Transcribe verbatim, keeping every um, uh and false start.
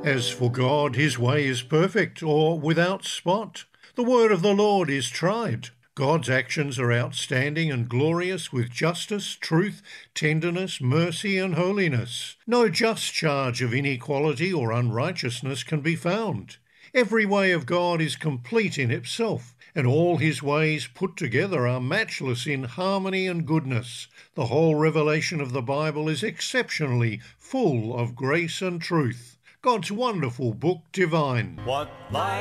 As for God, his way is perfect or without spot. The word of the Lord is tried. God's actions are outstanding and glorious with justice, truth, tenderness, mercy and holiness. No just charge of inequality or unrighteousness can be found. Every way of God is complete in itself, and all his ways put together are matchless in harmony and goodness. The whole revelation of the Bible is exceptionally full of grace and truth. God's wonderful book divine. What life